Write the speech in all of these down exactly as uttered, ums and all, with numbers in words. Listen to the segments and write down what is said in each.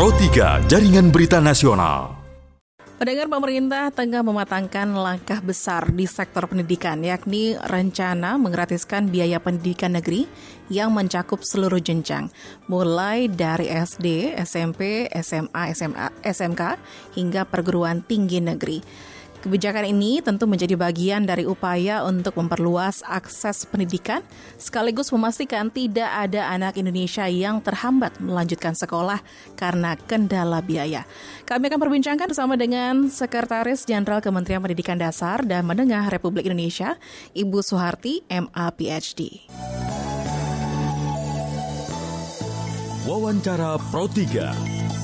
Pro tiga Jaringan Berita Nasional. Pendengar, pemerintah tengah mematangkan langkah besar di sektor pendidikan, yakni rencana menggratiskan biaya pendidikan negeri yang mencakup seluruh jenjang, mulai dari S D, S M P, S M A, S M A, S M K, hingga perguruan tinggi negeri. Kebijakan ini tentu menjadi bagian dari upaya untuk memperluas akses pendidikan, sekaligus memastikan tidak ada anak Indonesia yang terhambat melanjutkan sekolah karena kendala biaya. Kami akan perbincangkan bersama dengan Sekretaris Jenderal Kementerian Pendidikan Dasar dan Menengah Republik Indonesia, Ibu Suharti, M A P H D. Wawancara Pro tiga.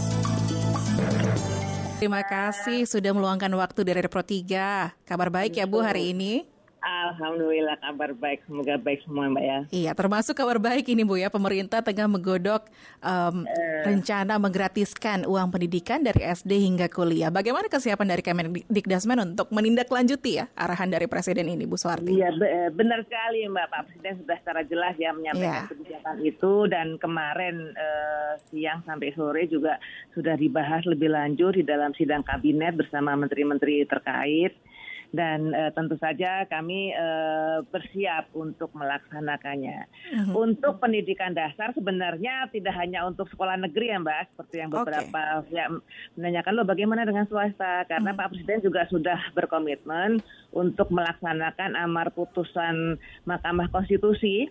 Terima kasih sudah meluangkan waktu dari Pro tiga. Kabar baik ya Bu hari ini? Alhamdulillah kabar baik, semoga baik semua Mbak ya. Iya, termasuk kabar baik ini Bu ya, pemerintah tengah menggodok um, uh, rencana menggratiskan uang pendidikan dari S D hingga kuliah. Bagaimana kesiapan dari Kemendikdasmen untuk menindaklanjuti ya arahan dari Presiden ini Bu Suharti? Iya benar sekali Mbak, Pak Presiden sudah secara jelas ya menyampaikan yeah. kebijakan itu, dan kemarin uh, siang sampai sore juga sudah dibahas lebih lanjut di dalam sidang kabinet bersama menteri-menteri terkait. Dan uh, tentu saja kami uh, bersiap untuk melaksanakannya. Uh-huh. Untuk pendidikan dasar sebenarnya tidak hanya untuk sekolah negeri ya Mbak, seperti yang beberapa okay. ya, menanyakan loh bagaimana dengan swasta, karena uh-huh. Pak Presiden juga sudah berkomitmen untuk melaksanakan amar putusan Mahkamah Konstitusi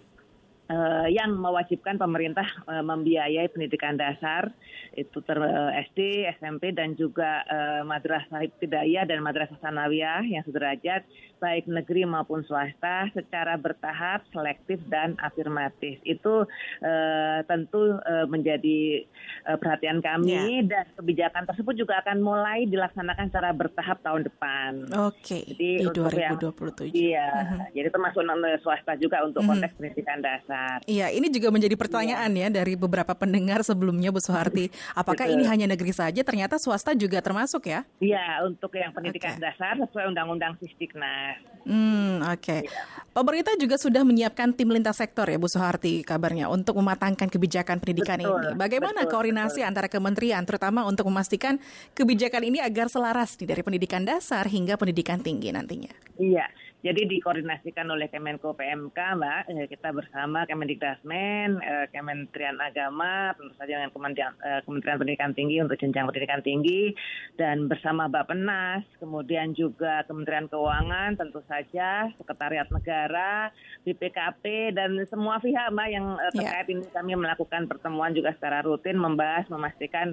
Uh, yang mewajibkan pemerintah uh, membiayai pendidikan dasar itu ter, uh, S D, S M P dan juga uh, madrasah ibtidaiyah dan madrasah sanawiyah yang sederajat baik negeri maupun swasta secara bertahap, selektif dan afirmatif. Itu uh, tentu uh, menjadi uh, perhatian kami yeah. dan kebijakan tersebut juga akan mulai dilaksanakan secara bertahap tahun depan. Oke. Okay. Di dua ribu dua puluh tujuh. Yang, iya. Uh-huh. Jadi termasuk swasta juga untuk uh-huh. konteks pendidikan dasar. Iya, ini juga menjadi pertanyaan ya, ya dari beberapa pendengar sebelumnya Bu Suharti. Apakah Betul. Ini hanya negeri saja? Ternyata swasta juga termasuk ya? Iya, untuk yang pendidikan okay. dasar sesuai Undang-Undang Sisdiknas. Hmm, oke. Okay. Ya. Pemerintah juga sudah menyiapkan tim lintas sektor ya Bu Suharti kabarnya untuk mematangkan kebijakan pendidikan betul, ini. Bagaimana betul, koordinasi betul. antara kementerian terutama untuk memastikan kebijakan ini agar selaras nih, dari pendidikan dasar hingga pendidikan tinggi nantinya? Iya. Jadi dikoordinasikan oleh Kemenko P M K, Mbak. Kita bersama Kemendikdasmen, Kementerian Agama, tentu saja dengan Kementerian, Kementerian Pendidikan Tinggi untuk jenjang pendidikan tinggi, dan bersama Bappenas, kemudian juga Kementerian Keuangan, tentu saja Sekretariat Negara, B P K P, dan semua pihak, Mbak, yang terkait yeah. ini kami melakukan pertemuan juga secara rutin, membahas, memastikan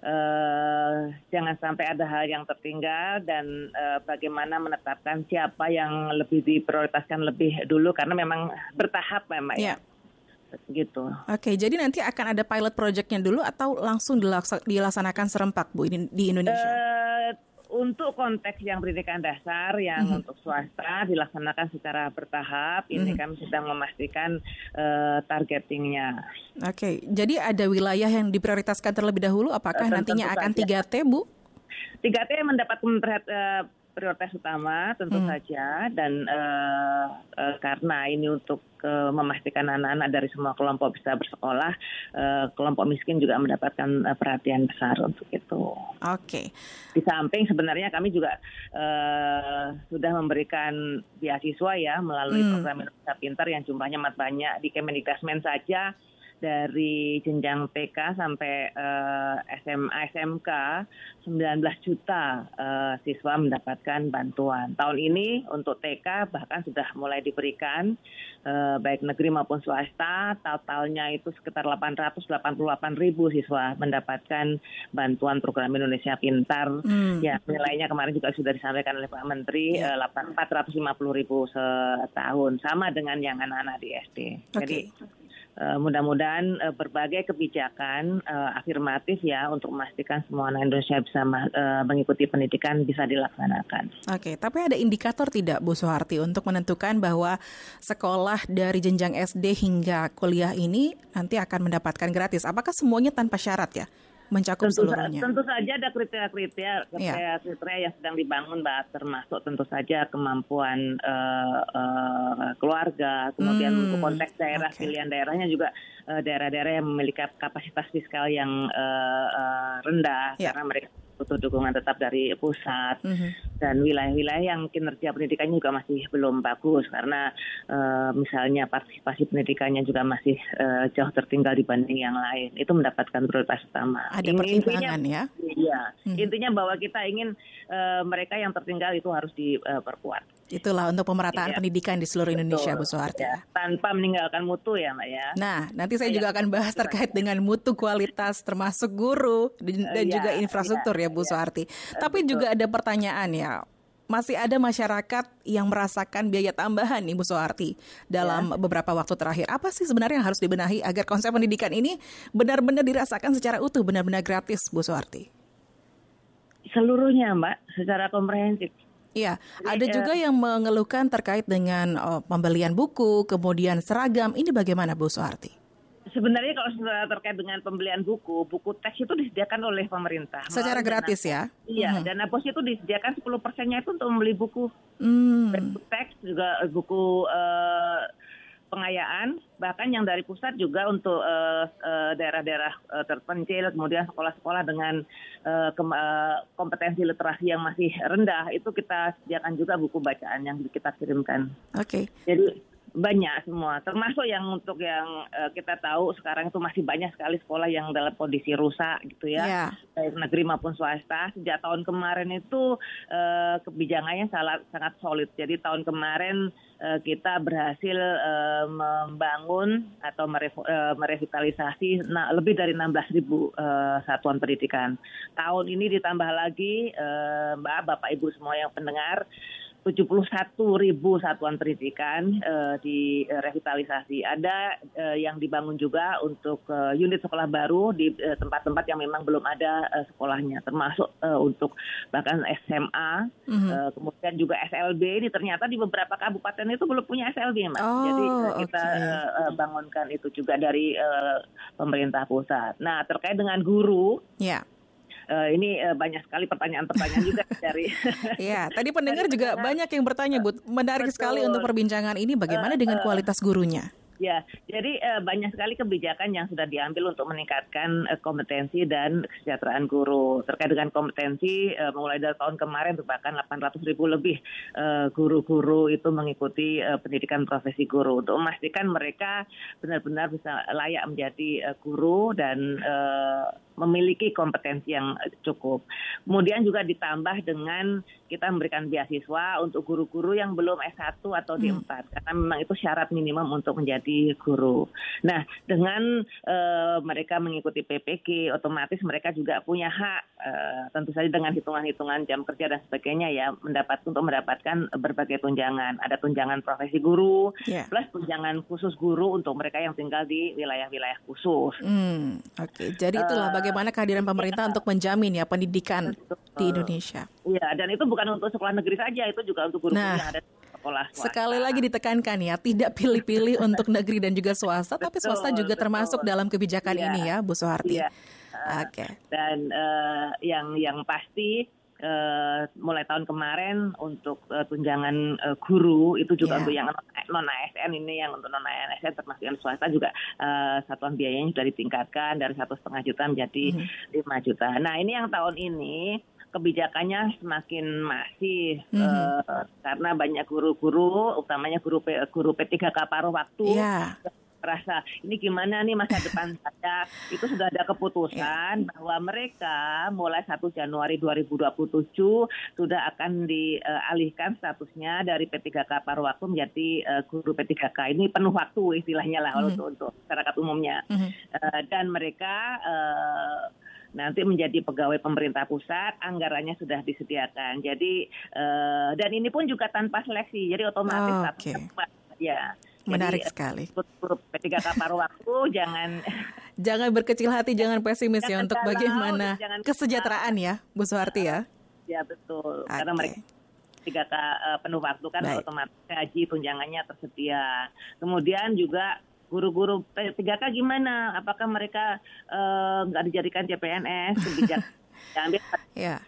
eh, jangan sampai ada hal yang tertinggal dan eh, bagaimana menetapkan siapa yang lebih diprioritaskan lebih dulu, karena memang bertahap memang ya. ya. Gitu. Oke, jadi nanti akan ada pilot project-nya dulu atau langsung dilaksanakan serempak Bu di Indonesia? Uh, untuk konteks yang pendidikan dasar, yang mm-hmm. untuk swasta dilaksanakan secara bertahap. Ini mm-hmm. kami sedang memastikan uh, targetingnya. Oke, jadi ada wilayah yang diprioritaskan terlebih dahulu. Apakah uh, nantinya akan tiga T Bu? tiga T mendapatkan uh, prioritas utama tentu hmm. saja, dan uh, uh, karena ini untuk uh, memastikan anak-anak dari semua kelompok bisa bersekolah, uh, kelompok miskin juga mendapatkan uh, perhatian besar untuk itu. Oke. Okay. Di samping sebenarnya kami juga uh, sudah memberikan beasiswa ya melalui hmm. program Indonesia Pintar yang jumlahnya amat banyak di Kemendikdasmen saja. Dari jenjang T K sampai uh, S M A S M K sembilan belas juta uh, siswa mendapatkan bantuan. Tahun ini untuk T K bahkan sudah mulai diberikan uh, baik negeri maupun swasta, totalnya itu sekitar delapan ratus delapan puluh delapan ribu siswa mendapatkan bantuan program Indonesia Pintar. Hmm. Ya, nilainya kemarin juga sudah disampaikan oleh Pak Menteri yeah. uh, empat ratus lima puluh ribu setahun, sama dengan yang anak-anak di S D. Okay. Jadi Uh, mudah-mudahan uh, berbagai kebijakan uh, afirmatif ya untuk memastikan semua anak Indonesia bisa ma- uh, mengikuti pendidikan bisa dilaksanakan. Oke, tapi ada indikator tidak Bu Suharti untuk menentukan bahwa sekolah dari jenjang S D hingga kuliah ini nanti akan mendapatkan gratis? Apakah semuanya tanpa syarat ya? Mencakup tentu, seluruhnya. Tentu saja ada kriteria-kriteria kriteria, kriteria yang sedang dibangun, Mbak, termasuk tentu saja kemampuan uh, uh, keluarga, kemudian hmm, untuk konteks daerah, okay. pilihan daerahnya juga uh, daerah-daerah yang memiliki kapasitas fiskal yang uh, uh, rendah yeah. karena mereka butuh dukungan tetap dari pusat mm-hmm. dan wilayah-wilayah yang kinerja pendidikannya juga masih belum bagus karena uh, misalnya partisipasi pendidikannya juga masih uh, jauh tertinggal dibanding yang lain, itu mendapatkan prioritas utama. Ada pertimbangan ya? Iya, hmm. intinya bahwa kita ingin uh, mereka yang tertinggal itu harus diperkuat. Itulah untuk pemerataan ya. pendidikan di seluruh Indonesia, Betul. Bu Suharti. Ya. Tanpa meninggalkan mutu ya, Mbak ya. Nah, nanti saya ya. juga akan bahas terkait dengan mutu kualitas termasuk guru dan, dan ya, juga infrastruktur ya, ya Bu ya. Suharti. Tapi Betul. juga ada pertanyaan ya. Masih ada masyarakat yang merasakan biaya tambahan nih Bu Suharti dalam ya. beberapa waktu terakhir. Apa sih sebenarnya yang harus dibenahi agar konsep pendidikan ini benar-benar dirasakan secara utuh, benar-benar gratis, Bu Suharti? Seluruhnya, Mbak, secara komprehensif. Iya, ada juga yang mengeluhkan terkait dengan oh, pembelian buku, kemudian seragam. Ini bagaimana Bu Suharti? Sebenarnya kalau terkait dengan pembelian buku, buku teks itu disediakan oleh pemerintah. Secara gratis dana, ya? Iya, hmm. dana pos itu disediakan sepuluh persennya itu untuk membeli buku. Hmm. Buku teks juga buku uh, pengayaan, bahkan yang dari pusat juga untuk uh, uh, daerah-daerah uh, terpencil, kemudian sekolah-sekolah dengan uh, ke, uh, kompetensi literasi yang masih rendah, itu kita sediakan juga buku bacaan yang kita kirimkan. Oke. Okay. Jadi banyak semua, termasuk yang untuk yang uh, kita tahu sekarang itu masih banyak sekali sekolah yang dalam kondisi rusak gitu ya, yeah. baik negeri maupun swasta. Sejak tahun kemarin itu uh, kebijakannya sangat sangat solid. Jadi tahun kemarin uh, kita berhasil uh, membangun atau merevo, uh, merevitalisasi nah, lebih dari enam belas ribu uh, satuan pendidikan. Tahun ini ditambah lagi, uh, Mbak, Bapak, Ibu semua yang pendengar, tujuh puluh satu ribu satuan pendidikan uh, di uh, revitalisasi. Ada uh, yang dibangun juga untuk uh, unit sekolah baru di uh, tempat-tempat yang memang belum ada uh, sekolahnya, termasuk uh, untuk bahkan S M A, mm-hmm. uh, kemudian juga S L B. Ini ternyata di beberapa kabupaten itu belum punya S L B, Mas. Oh, Jadi uh, kita okay. uh, bangunkan itu juga dari uh, pemerintah pusat. Nah, terkait dengan guru, ya. Yeah. Uh, ini uh, banyak sekali pertanyaan-pertanyaan juga dari. Iya, tadi pendengar juga banyak yang bertanya, Bu. Menarik Betul. sekali untuk perbincangan ini. Bagaimana uh, dengan kualitas gurunya? Ya, jadi uh, banyak sekali kebijakan yang sudah diambil untuk meningkatkan uh, kompetensi dan kesejahteraan guru. Terkait dengan kompetensi, uh, mulai dari tahun kemarin bahkan delapan ratus ribu lebih uh, guru-guru itu mengikuti uh, pendidikan profesi guru untuk memastikan mereka benar-benar bisa layak menjadi uh, guru dan uh, memiliki kompetensi yang cukup. Kemudian juga ditambah dengan kita memberikan beasiswa untuk guru-guru yang belum S satu atau D empat, hmm. karena memang itu syarat minimum untuk menjadi guru. Nah, dengan uh, mereka mengikuti P P G, otomatis mereka juga punya hak, uh, tentu saja dengan hitungan-hitungan jam kerja dan sebagainya ya, mendapat untuk mendapatkan berbagai tunjangan. Ada tunjangan profesi guru, yeah. plus tunjangan khusus guru untuk mereka yang tinggal di wilayah-wilayah khusus. Hmm, Oke, okay. Jadi itulah uh, bagaimana kehadiran pemerintah ya. untuk menjamin ya pendidikan Betul. di Indonesia. Iya, dan itu bukan untuk sekolah negeri saja, itu juga untuk guru nah, yang ada di sekolah swasta. Sekali lagi ditekankan ya, tidak pilih-pilih untuk negeri dan juga swasta, betul, tapi swasta juga betul. termasuk dalam kebijakan ya. ini ya, Bu Suharti. Iya. Uh, Oke. Okay. Dan uh, yang yang pasti Uh, mulai tahun kemarin untuk uh, tunjangan uh, guru itu juga yeah. untuk yang non A S N ini, yang untuk non A S N termasuk yang swasta juga uh, satuan biayanya sudah ditingkatkan dari satu setengah juta menjadi mm-hmm. lima juta. Nah, ini yang tahun ini kebijakannya semakin masif mm-hmm. uh, karena banyak guru-guru, utamanya guru P, guru P tiga K paruh waktu. Yeah. Merasa ini gimana nih masa depan saya, itu sudah ada keputusan yeah. bahwa mereka mulai satu Januari dua ribu dua puluh tujuh sudah akan dialihkan statusnya dari P tiga K paruh waktu menjadi uh, guru P tiga K. Ini penuh waktu istilahnya lah mm-hmm. untuk, untuk masyarakat umumnya. Mm-hmm. Uh, dan mereka uh, nanti menjadi pegawai pemerintah pusat, anggarannya sudah disediakan. Jadi uh, dan ini pun juga tanpa seleksi, jadi otomatis oh, okay. ya. Menarik Jadi, sekali. P tiga K paruh waktu jangan jangan berkecil hati, jangan pesimis jangan ya untuk galau, bagaimana kesejahteraan ya, Bu Suharti ya. Ya betul. Okay. Karena mereka P tiga K uh, penuh waktu kan Baik. otomatis gaji tunjangannya tersedia. Kemudian juga guru-guru P tiga K gimana? Apakah mereka nggak uh, dijadikan C P N S? Kebijakan diambil. Ya.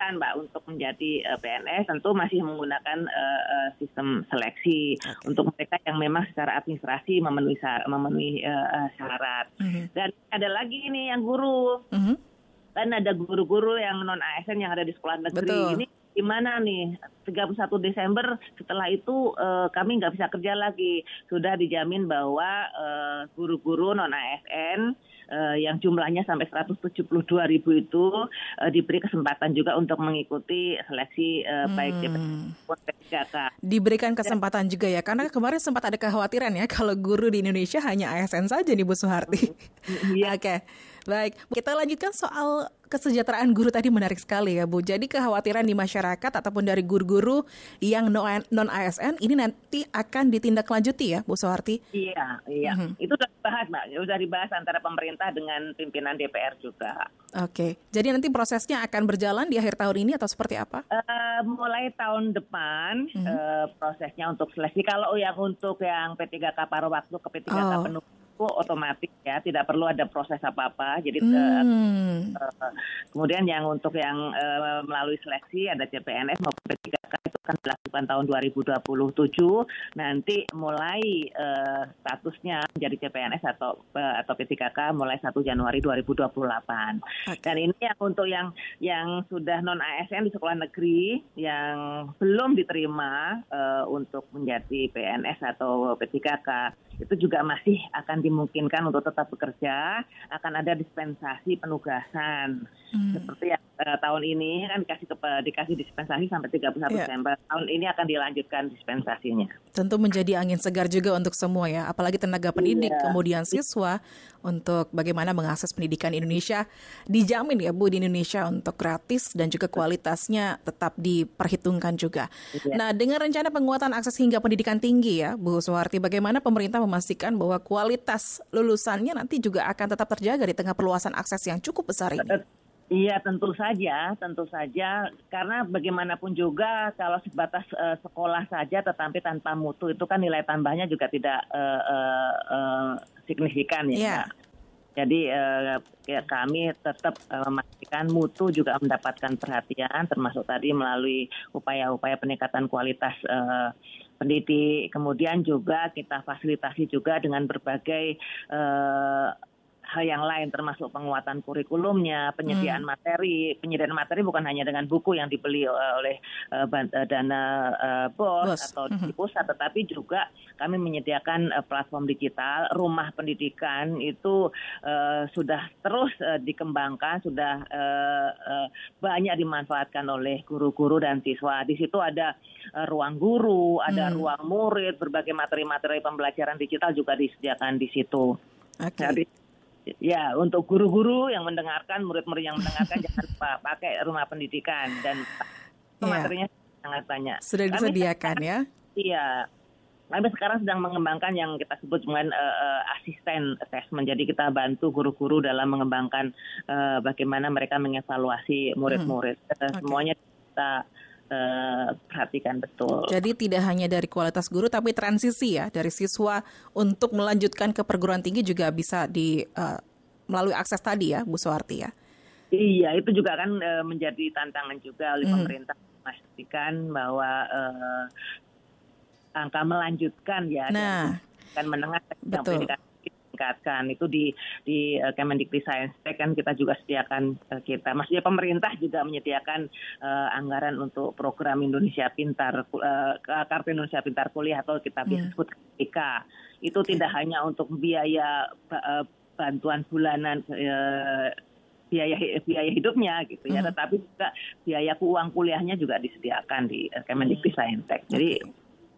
kan Mbak untuk menjadi uh, P N S tentu masih menggunakan uh, uh, sistem seleksi okay. untuk mereka yang memang secara administrasi memenuhi memenuhi uh, syarat. Mm-hmm. Dan ada lagi nih yang guru. Mm-hmm. Kan ada guru-guru yang non A S N yang ada di sekolah negeri. Betul. Ini gimana nih? tiga puluh satu Desember setelah itu uh, kami nggak bisa kerja lagi. Sudah dijamin bahwa uh, guru-guru non A S N Uh, yang jumlahnya sampai seratus tujuh puluh dua ribu itu uh, diberi kesempatan juga untuk mengikuti seleksi uh, hmm. baik D P R maupun P tiga K. Diberikan kesempatan ya. juga ya, karena kemarin sempat ada kekhawatiran ya kalau guru di Indonesia hanya A S N saja nih Bu Suharti. Ya. Oke, okay. Baik. Kita lanjutkan soal kesejahteraan guru tadi, menarik sekali ya Bu. Jadi kekhawatiran di masyarakat ataupun dari guru-guru yang non A S N ini nanti akan ditindaklanjuti ya Bu Suharti? Iya, iya. Mm-hmm. Itu sudah dibahas Mbak, sudah dibahas antara pemerintah dengan pimpinan D P R juga. Oke, okay. Jadi nanti prosesnya akan berjalan di akhir tahun ini atau seperti apa? Uh, mulai tahun depan mm-hmm. uh, prosesnya untuk seleksi. Kalau yang untuk yang P tiga K paruh waktu ke P tiga K oh. penuh otomatis ya, tidak perlu ada proses apa-apa. Jadi hmm. uh, uh, kemudian yang untuk yang uh, melalui seleksi ada C P N S maupun P tiga K itu akan dilakukan tahun dua ribu dua puluh tujuh. Nanti mulai uh, statusnya menjadi C P N S atau uh, atau P tiga K mulai satu Januari dua ribu dua puluh delapan. Okay. Dan ini yang untuk yang yang sudah non A S N di sekolah negeri yang belum diterima uh, untuk menjadi P N S atau P tiga K itu juga masih akan dimungkinkan untuk tetap bekerja, akan ada dispensasi penugasan. Hmm. Seperti yang uh, tahun ini kan dikasih ke, dikasih dispensasi sampai tiga puluh satu yeah. Desember. Tahun ini akan dilanjutkan dispensasinya. Tentu menjadi angin segar juga untuk semua ya, apalagi tenaga pendidik, yeah. kemudian siswa, untuk bagaimana mengakses pendidikan Indonesia. Dijamin ya Bu di Indonesia untuk gratis dan juga kualitasnya tetap diperhitungkan juga. Yeah. Nah, dengan rencana penguatan akses hingga pendidikan tinggi ya Bu Suharti, bagaimana pemerintah memastikan bahwa kualitas lulusannya nanti juga akan tetap terjaga di tengah perluasan akses yang cukup besar ini? Iya, tentu saja, tentu saja, karena bagaimanapun juga kalau sebatas uh, sekolah saja tetapi tanpa mutu itu kan nilai tambahnya juga tidak uh, uh, uh, signifikan ya. Yeah. Jadi uh, ya, kami tetap uh, memastikan mutu juga mendapatkan perhatian, termasuk tadi melalui upaya-upaya peningkatan kualitas uh, pendidik. Kemudian juga kita fasilitasi juga dengan berbagai uh, hal yang lain, termasuk penguatan kurikulumnya, penyediaan hmm. materi. Penyediaan materi bukan hanya dengan buku yang dibeli uh, oleh uh, dana uh, B O S, Bos. atau di pusat, hmm. tetapi juga kami menyediakan uh, platform digital. Rumah pendidikan itu uh, sudah terus uh, dikembangkan, sudah uh, uh, banyak dimanfaatkan oleh guru-guru dan siswa. Di situ ada uh, ruang guru, ada hmm. ruang murid, berbagai materi-materi pembelajaran digital juga disediakan di situ. Okay. Jadi, ya, untuk guru-guru yang mendengarkan, murid-murid yang mendengarkan jangan lupa pakai rumah pendidikan dan yeah. materinya sangat banyak. Sudah disediakan ya? Iya. Kami sekarang sedang mengembangkan yang kita sebut dengan uh, uh, asisten assessment. Jadi kita bantu guru-guru dalam mengembangkan uh, bagaimana mereka mengevaluasi murid-murid. Hmm. Uh, okay. Semuanya kita Uh, perhatikan betul. Jadi tidak hanya dari kualitas guru, tapi transisi ya dari siswa untuk melanjutkan ke perguruan tinggi juga bisa di uh, melalui akses tadi ya, Bu Suharti ya. Iya, itu juga kan uh, menjadi tantangan juga oleh hmm. pemerintah memastikan bahwa uh, angka melanjutkan ya, nah, dan menengah dan pendidikan tingkatkan itu di di uh, Kemendikbudristek kan kita juga sediakan uh, kita maksudnya pemerintah juga menyediakan uh, anggaran untuk program Indonesia Pintar uh, Kartu Indonesia Pintar Kuliah atau kita biasa sebut K P K. Itu okay. tidak hanya untuk biaya uh, bantuan bulanan uh, biaya biaya hidupnya gitu ya, hmm. tetapi juga biaya uang kuliahnya juga disediakan di uh, Kemendikbudristek. Jadi okay.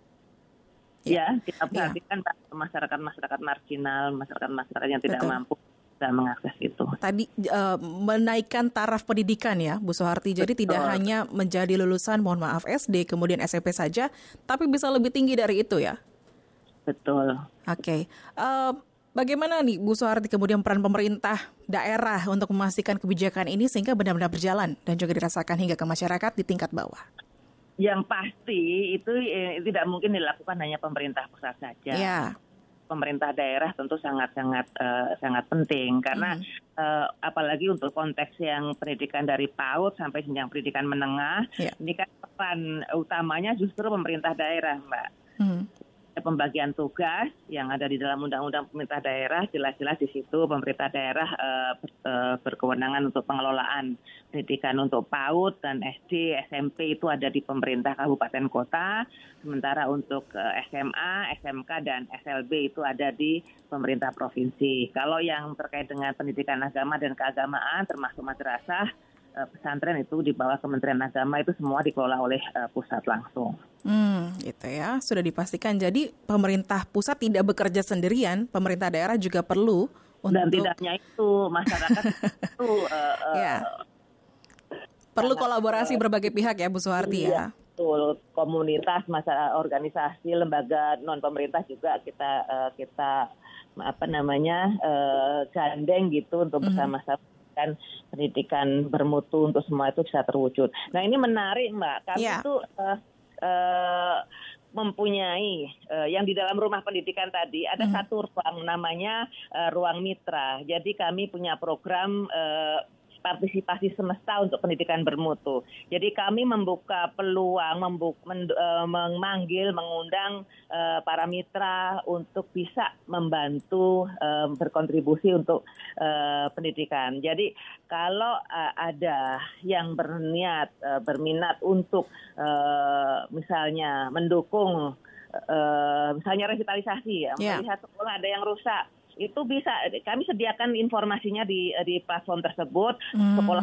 Ya, kita perhatikan ya. masyarakat-masyarakat marginal, masyarakat-masyarakat yang tidak Betul. mampu bisa mengakses itu. Tadi uh, menaikkan taraf pendidikan ya, Bu Suharti. Jadi Betul. tidak hanya menjadi lulusan, mohon maaf, S D, kemudian S M P saja, tapi bisa lebih tinggi dari itu ya? Betul. Oke. Okay. Uh, bagaimana nih, Bu Suharti, kemudian peran pemerintah daerah untuk memastikan kebijakan ini sehingga benar-benar berjalan dan juga dirasakan hingga ke masyarakat di tingkat bawah? Yang pasti itu eh, tidak mungkin dilakukan hanya pemerintah pusat saja. Ya. pemerintah daerah tentu sangat-sangat uh, sangat penting karena mm-hmm. uh, apalagi untuk konteks yang pendidikan dari PAUD sampai jenjang pendidikan menengah, yeah. ini kan peran utamanya justru pemerintah daerah, Mbak. Mm-hmm. Pembagian tugas yang ada di dalam Undang-Undang Pemerintah Daerah jelas-jelas di situ pemerintah daerah uh, ber, uh, berkewenangan untuk pengelolaan pendidikan untuk PAUD dan S D, S M P itu ada di pemerintah kabupaten kota, sementara untuk uh, S M A, S M K dan S L B itu ada di pemerintah provinsi. Kalau yang terkait dengan pendidikan agama dan keagamaan termasuk madrasah, uh, pesantren itu di bawah Kementerian Agama itu semua dikelola oleh uh, pusat langsung. Hmm, gitu ya. Sudah dipastikan. Jadi pemerintah pusat tidak bekerja sendirian, pemerintah daerah juga perlu untuk dan tidak hanya itu masyarakat itu uh, ya. perlu kolaborasi uh, berbagai pihak ya, Bu Suharti iya, ya. Betul. Komunitas, masyarakat, organisasi, lembaga non pemerintah juga kita uh, kita apa namanya uh, gandeng gitu untuk bersama-sama kan pendidikan bermutu untuk semua itu bisa terwujud. Nah ini menarik Mbak, kami yeah. tuh uh, Uh, mempunyai uh, yang di dalam rumah pendidikan tadi ada hmm. satu ruang namanya uh, ruang mitra. Jadi kami punya program uh, partisipasi semesta untuk pendidikan bermutu. Jadi kami membuka peluang, membuk, men, uh, memanggil, mengundang uh, para mitra untuk bisa membantu uh, berkontribusi untuk uh, pendidikan. Jadi kalau uh, ada yang berniat, uh, berminat untuk uh, misalnya mendukung, uh, misalnya revitalisasi, ya, yeah. melihat sekolah ada yang rusak, itu bisa kami sediakan informasinya di di platform tersebut. Hmm. Sekolah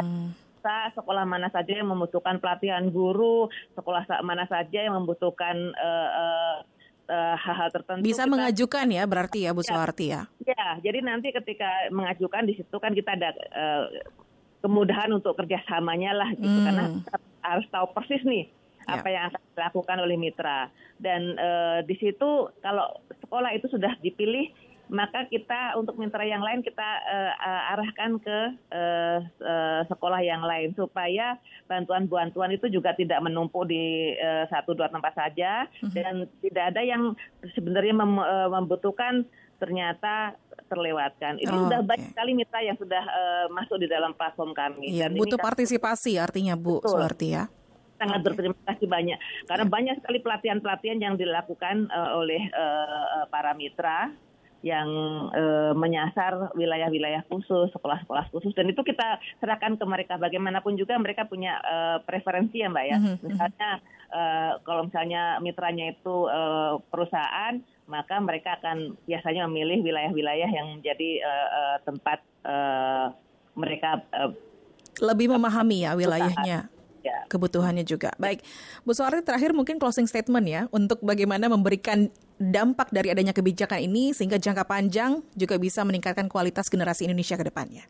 sekolah mana saja yang membutuhkan pelatihan guru, sekolah mana saja yang membutuhkan uh, uh, uh, hal-hal tertentu. Bisa kita mengajukan ya berarti ya Bu Suharti ya. Ya, jadi nanti ketika mengajukan di situ kan kita ada uh, kemudahan untuk kerjasamanya lah gitu, hmm. karena kita harus tahu persis nih apa ya. yang akan dilakukan oleh mitra. Dan uh, di situ kalau sekolah itu sudah dipilih, maka kita untuk mitra yang lain kita uh, uh, arahkan ke uh, uh, sekolah yang lain supaya bantuan-bantuan itu juga tidak menumpuk di uh, satu dua tempat saja, mm-hmm. dan tidak ada yang sebenarnya mem, uh, membutuhkan ternyata terlewatkan. Ini oh, sudah okay. banyak sekali mitra yang sudah uh, masuk di dalam platform kami. Iya, dan butuh ini partisipasi kan, artinya Bu Suharti ya. Sangat okay. berterima kasih banyak karena yeah. banyak sekali pelatihan-pelatihan yang dilakukan uh, oleh uh, para mitra yang e, menyasar wilayah-wilayah khusus, sekolah-sekolah khusus, dan itu kita serahkan ke mereka. Bagaimanapun juga mereka punya e, preferensi ya Mbak ya. Mm-hmm. Misalnya e, kalau misalnya mitranya itu e, perusahaan, maka mereka akan biasanya memilih wilayah-wilayah yang menjadi e, e, tempat e, mereka e, lebih memahami ya wilayahnya. Ya. Kebutuhannya juga. Baik, Bu Suharti, terakhir mungkin closing statement ya untuk bagaimana memberikan dampak dari adanya kebijakan ini sehingga jangka panjang juga bisa meningkatkan kualitas generasi Indonesia ke depannya.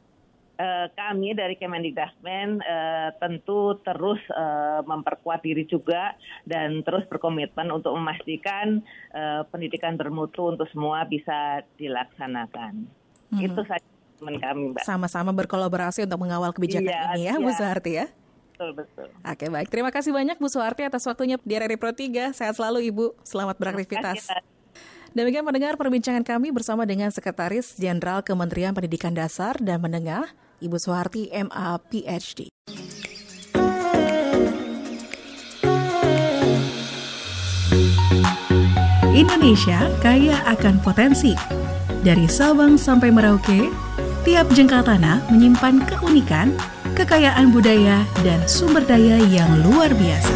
Uh, kami dari Kemendikbudmen uh, tentu terus uh, memperkuat diri juga dan terus berkomitmen untuk memastikan uh, pendidikan bermutu untuk semua bisa dilaksanakan. Hmm. Itu saja teman kami, Mbak. Sama-sama berkolaborasi untuk mengawal kebijakan iya, ini ya, iya. Bu Suharti ya. Betul, betul. Oke, baik. Terima kasih banyak Bu Suharti atas waktunya di R R I Pro tiga. Sehat selalu Ibu. Selamat beraktivitas. Demikian mendengar perbincangan kami bersama dengan Sekretaris Jenderal Kementerian Pendidikan Dasar dan Menengah, Ibu Suharti M A P H D. Indonesia kaya akan potensi. Dari Sabang sampai Merauke, tiap jengkal tanah menyimpan keunikan, kekayaan budaya, dan sumber daya yang luar biasa.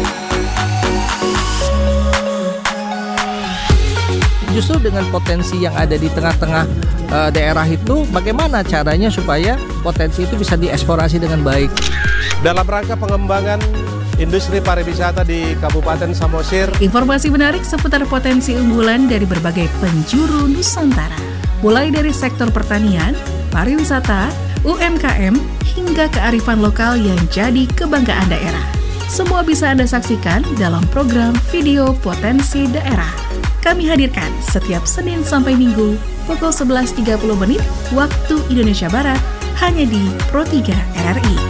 Justru dengan potensi yang ada di tengah-tengah uh, daerah itu, bagaimana caranya supaya potensi itu bisa dieksplorasi dengan baik? Dalam rangka pengembangan industri pariwisata di Kabupaten Samosir. Informasi menarik seputar potensi unggulan dari berbagai penjuru Nusantara. Mulai dari sektor pertanian, pariwisata, U M K M, hingga kearifan lokal yang jadi kebanggaan daerah. Semua bisa Anda saksikan dalam program Video Potensi Daerah. Kami hadirkan setiap Senin sampai Minggu pukul sebelas tiga puluh menit waktu Indonesia Barat hanya di Pro tiga R R I.